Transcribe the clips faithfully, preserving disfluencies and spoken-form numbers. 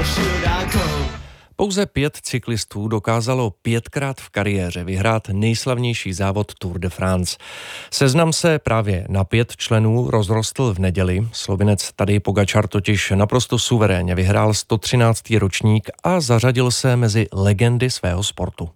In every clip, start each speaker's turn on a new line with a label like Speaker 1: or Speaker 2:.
Speaker 1: Pouze pět cyklistů dokázalo pětkrát v kariéře vyhrát nejslavnější závod Tour de France. Seznam se právě na pět členů rozrostl v neděli. Slovinec Tadej Pogačar totiž naprosto suverénně vyhrál sto třináctý ročník a zařadil se mezi legendy svého sportu.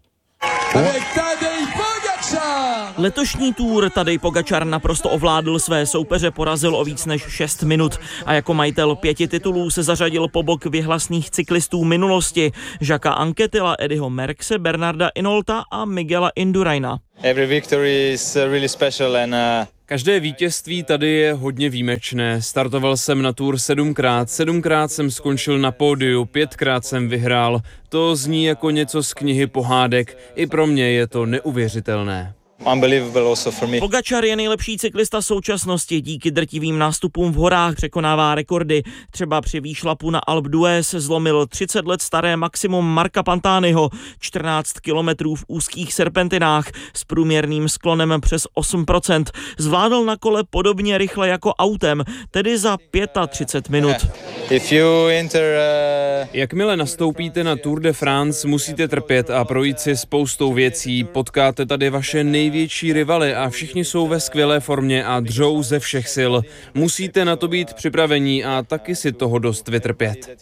Speaker 2: Letošní Tour Tadej Pogačar naprosto ovládl své soupeře, porazil o víc než šest minut a jako majitel pěti titulů se zařadil po bok věhlasných cyklistů minulosti Jacquesa Anquetyla, Eddieho Merckxe, Bernarda Hinaulta a Miguela Induraina.
Speaker 3: Every victory is really special and uh...
Speaker 4: Každé vítězství tady je hodně výjimečné. Startoval jsem na Tour sedmkrát, sedmkrát jsem skončil na pódiu, pětkrát jsem vyhrál. To zní jako něco z knihy pohádek. I pro mě je to neuvěřitelné.
Speaker 3: Unbelievable also for me.
Speaker 2: Pogačar je nejlepší cyklista současnosti, díky drtivým nástupům v horách překonává rekordy. Třeba při výšlapu na Alpe d'Huez zlomil třicet let staré maximum Marca Pantaniho, čtrnáct kilometrů v úzkých serpentinách s průměrným sklonem přes osm procent. Zvládl na kole podobně rychle jako autem, tedy za třicet pět minut.
Speaker 3: If you enter, uh...
Speaker 4: Jakmile nastoupíte na Tour de France, musíte trpět a projít si spoustou věcí. Potkáte tady vaše největší rivaly a všichni jsou ve skvělé formě a dřou ze všech sil. Musíte na to být připravení a taky si toho dost vytrpět.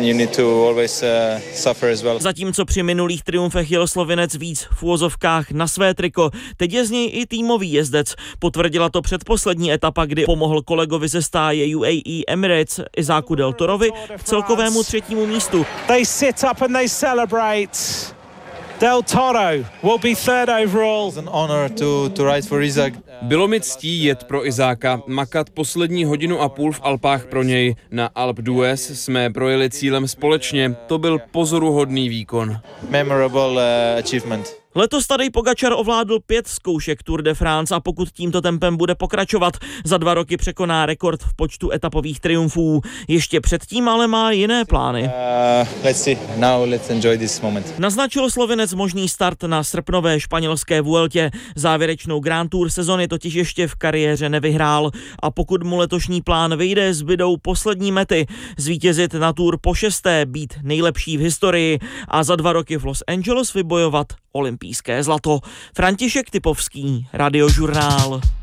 Speaker 2: Zatímco při minulých triumfech jel Slovinec víc v uvozovkách na své triko, teď je z něj i týmový jezdec. Potvrdila to předposlední etapa, kdy pomohl kolegovi ze stáje U A E Emirates Isaacu Del Torovi k celkovému třetímu místu.
Speaker 5: They sit up and they celebrate. Del Toro will be third overall.
Speaker 3: It's an honor to, to ride for Isaac.
Speaker 4: Bylo mi ctí jet pro Izáka, makat poslední hodinu a půl v Alpách pro něj. Na Alpe d'Huez jsme projeli cílem společně, to byl pozoruhodný výkon.
Speaker 3: Memorable uh, achievement.
Speaker 2: Letos Tadej Pogačar ovládl pět zkoušek Tour de France a pokud tímto tempem bude pokračovat, za dva roky překoná rekord v počtu etapových triumfů. Ještě předtím ale má jiné plány.
Speaker 3: Uh, let's see. Now let's enjoy this moment.
Speaker 2: Naznačil Slovinec možný start na srpnové španělské Vueltě. Závěrečnou Grand Tour sezony totiž ještě v kariéře nevyhrál a pokud mu letošní plán vyjde, zbydou poslední mety. Zvítězit na Tour po šesté, být nejlepší v historii a za dva roky v Los Angeles vybojovat olympijské zlato. František Typovský, Radiožurnál.